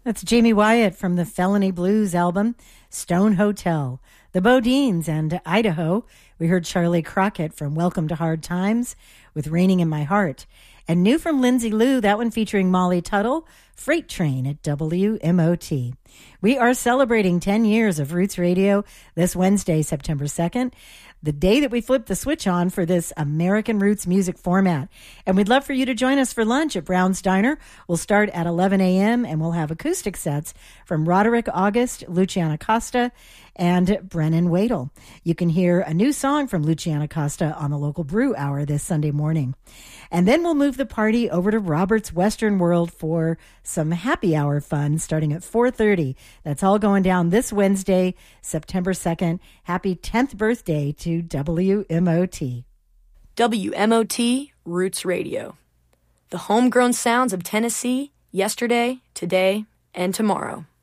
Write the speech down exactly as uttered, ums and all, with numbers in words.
That's Jamie Wyatt from the Felony Blues album, Stone Hotel. The Bodines and Idaho. We heard Charlie Crockett from Welcome to Hard Times with Raining in My Heart. And new from Lindsay Lou, that one featuring Molly Tuttle, Freight Train at W M O T. We are celebrating ten years of Roots Radio this Wednesday, September second, the day that we flipped the switch on for this American Roots music format. And we'd love for you to join us for lunch at Brown's Diner. We'll start at eleven a.m. and we'll have acoustic sets from Roderick August, Luciana Costa, and Brennan Wadle. You can hear a new song from Luciana Costa on the local Brew Hour this Sunday morning. And then we'll move the party over to Robert's Western World for some happy hour fun starting at four thirty. That's all going down this Wednesday, September second. Happy tenth birthday to W M O T. W M O T Roots Radio. The homegrown sounds of Tennessee, yesterday, today, and tomorrow.